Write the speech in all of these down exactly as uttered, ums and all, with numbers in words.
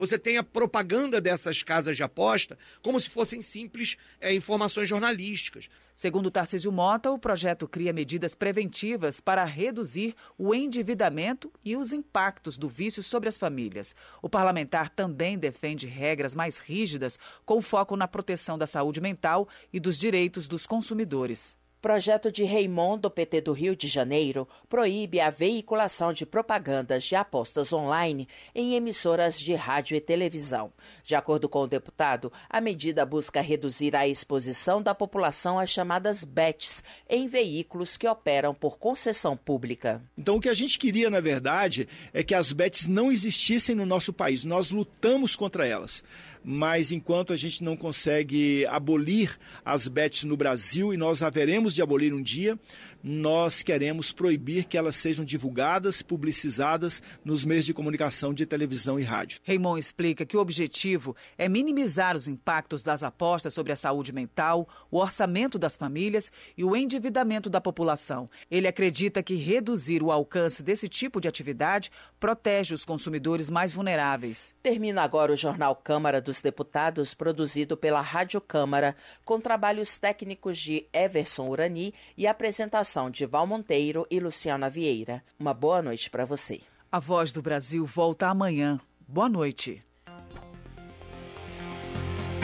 Você tem a propaganda dessas casas de aposta como se fossem simples é, informações jornalísticas. Segundo Tarcísio Mota, o projeto cria medidas preventivas para reduzir o endividamento e os impactos do vício sobre as famílias. O parlamentar também defende regras mais rígidas com foco na proteção da saúde mental e dos direitos dos consumidores. Projeto de Raymond, do P T do Rio de Janeiro, proíbe a veiculação de propagandas de apostas online em emissoras de rádio e televisão. De acordo com o deputado, a medida busca reduzir a exposição da população às chamadas bets em veículos que operam por concessão pública. Então, o que a gente queria, na verdade, é que as bets não existissem no nosso país. Nós lutamos contra elas. Mas enquanto a gente não consegue abolir as bets no Brasil, e nós haveremos de abolir um dia, nós queremos proibir que elas sejam divulgadas, publicizadas nos meios de comunicação de televisão e rádio. Raymond explica que o objetivo é minimizar os impactos das apostas sobre a saúde mental, o orçamento das famílias e o endividamento da população. Ele acredita que reduzir o alcance desse tipo de atividade protege os consumidores mais vulneráveis. Termina agora o Jornal Câmara dos Deputados, produzido pela Rádio Câmara, com trabalhos técnicos de Everson Urani e apresentação de Val Monteiro e Luciana Vieira. Uma boa noite para você. A Voz do Brasil volta amanhã. Boa noite.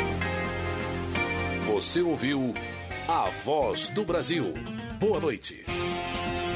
Você ouviu A Voz do Brasil. Boa noite.